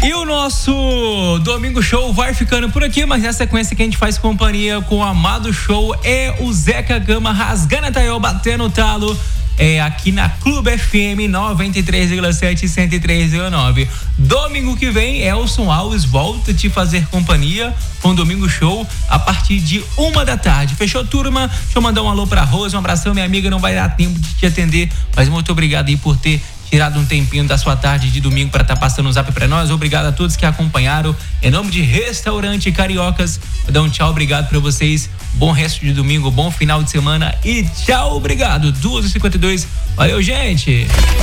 E o nosso Domingo Show vai ficando por aqui, mas na sequência que a gente faz companhia com o Amado Show é o Zeca Gama rasgando a taiola, batendo o talo. Aqui na Clube FM 93,7 e 103,9. Domingo que vem, Elson Alves volta a te fazer companhia com o Domingo Show a partir de 1h. Fechou, turma? Deixa eu mandar um alô pra Rosa, um abração, minha amiga, não vai dar tempo de te atender, mas muito obrigado aí por ter tirado um tempinho da sua tarde de domingo para estar passando um zap para nós. Obrigado a todos que acompanharam. Em nome de Restaurante Cariocas, vou dar um tchau, obrigado para vocês. Bom resto de domingo, bom final de semana e tchau, obrigado. 2h52. Valeu, gente.